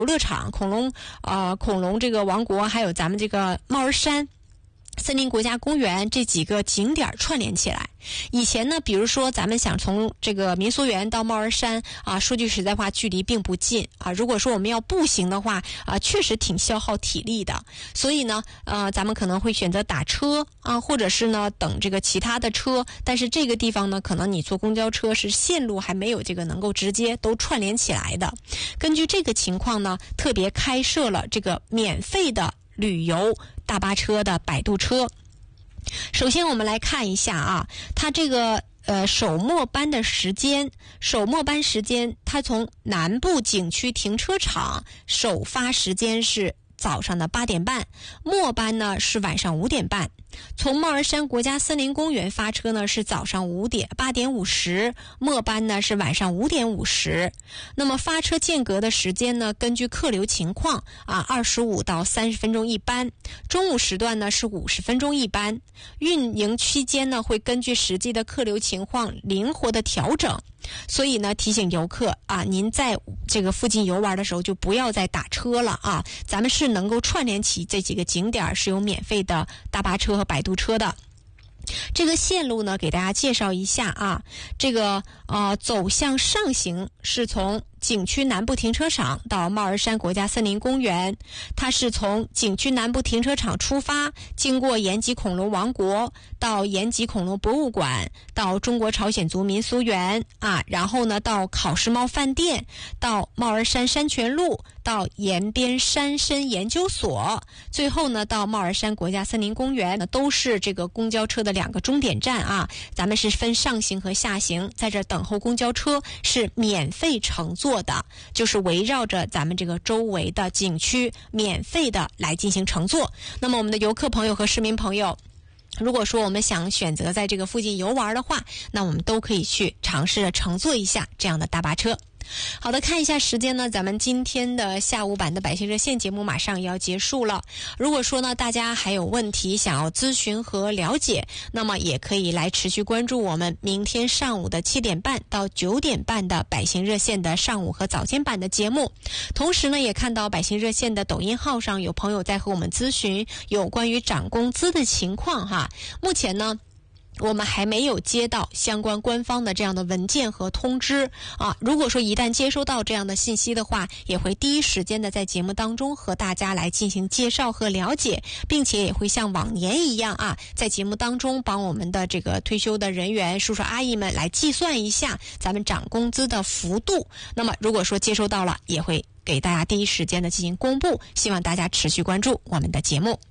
游乐场、恐龙这个王国，还有咱们这个帽儿山森林国家公园这几个景点串联起来。以前呢，比如说咱们想从这个民俗园到帽儿山啊，说句实在话，距离并不近啊。如果说我们要步行的话啊，确实挺消耗体力的。所以呢，咱们可能会选择打车啊，或者是呢等这个其他的车。但是这个地方呢，可能你坐公交车是线路还没有这个能够直接都串联起来的。根据这个情况呢，特别开设了这个免费的旅游大巴车的摆渡车。首先我们来看一下啊，它这个首末班时间，它从南部景区停车场首发时间是早上的8点半，末班呢是晚上5点半。从帽儿山国家森林公园发车呢是早上8点50，末班呢是晚上5点50。那么发车间隔的时间呢，根据客流情况啊，25到30分钟一班，中午时段呢是50分钟一班。运营期间呢会根据实际的客流情况灵活的调整。所以呢，提醒游客啊，您在这个附近游玩的时候就不要再打车了啊，咱们是能够串联起这几个景点，是有免费的大巴车和摆渡车的。这个线路呢，给大家介绍一下啊，这个走向上行是从景区南部停车场到帽儿山国家森林公园，它是从景区南部停车场出发，经过延吉恐龙王国，到延吉恐龙博物馆，到中国朝鲜族民俗园啊，然后呢到考试猫饭店，到帽儿山山泉路，到延边山参研究所，最后呢到帽儿山国家森林公园，都是这个公交车的2个终点站啊。咱们是分上行和下行，在这等候公交车是免费乘坐的，就是围绕着咱们这个周围的景区免费的来进行乘坐。那么我们的游客朋友和市民朋友，如果说我们想选择在这个附近游玩的话，那我们都可以去尝试乘坐一下这样的大巴车。好的，看一下时间呢，咱们今天的下午版的百姓热线节目马上也要结束了。如果说呢大家还有问题想要咨询和了解，那么也可以来持续关注我们明天上午的7点半到9点半的百姓热线的上午和早间版的节目。同时呢，也看到百姓热线的抖音号上有朋友在和我们咨询有关于涨工资的情况哈。目前呢，我们还没有接到相关官方的这样的文件和通知啊。如果说一旦接收到这样的信息的话，也会第一时间的在节目当中和大家来进行介绍和了解，并且也会像往年一样啊，在节目当中帮我们的这个退休的人员叔叔阿姨们来计算一下咱们涨工资的幅度。那么如果说接收到了，也会给大家第一时间的进行公布，希望大家持续关注我们的节目。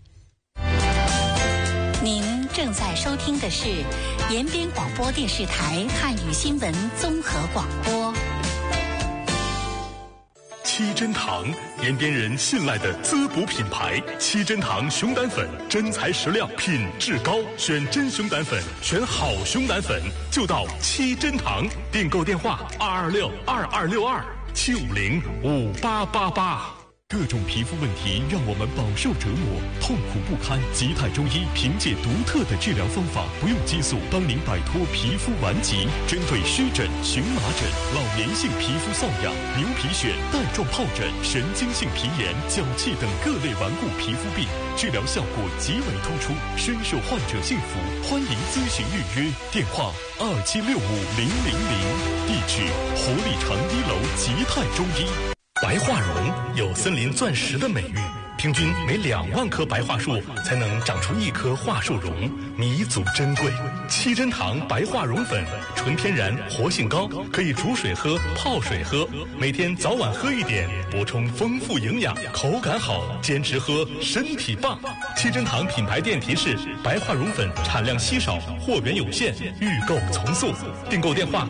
您正在收听的是延边广播电视台汉语新闻综合广播。 七珍堂，延边人信赖的滋补品牌。七珍堂熊胆粉，真材实料，品质高，选真熊胆粉，选好熊胆粉，就到七珍堂。订购电话226-2262-750-5888。各种皮肤问题让我们饱受折磨，痛苦不堪。吉泰中医凭借独特的治疗方法，不用激素，帮您摆脱皮肤顽疾。针对湿疹、荨麻疹、老年性皮肤瘙痒、牛皮癣、带状疱疹、神经性皮炎、脚气等各类顽固皮肤病，治疗效果极为突出，深受患者信服。欢迎咨询预约，电话2765-000，地址活力城1楼吉泰中医。白桦榕有森林钻石的美誉，平均每2万棵白桦树才能长出1棵桦树榕，弥足珍贵。七珍堂白桦榕粉，纯天然，活性高，可以煮水喝、泡水喝，每天早晚喝1点，补充丰富营养，口感好，坚持喝身体棒。七珍堂品牌店提示：白桦榕粉产量稀少，货源有限，预购从速。订购电话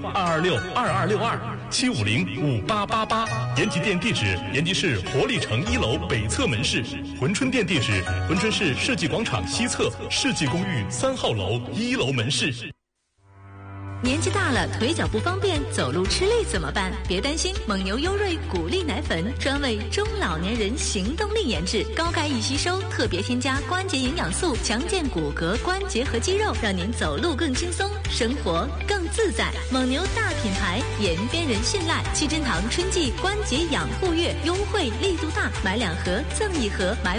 226-2262-750-5888。延吉店地址：延吉市活力城1楼北侧门市。珲春店地址：珲春市世纪广场西侧世纪公寓3号楼1楼门市。 年纪大了，腿脚不方便，走路吃力怎么办？别担心，蒙牛优瑞谷粒奶粉专为中老年人行动力研制，高钙易吸收，特别添加关节营养素，强健骨骼、关节和肌肉，让您走路更轻松，生活更自在。蒙牛大品牌，延边人信赖。七珍堂春季关节养护月优惠力度大，买2盒赠1盒，买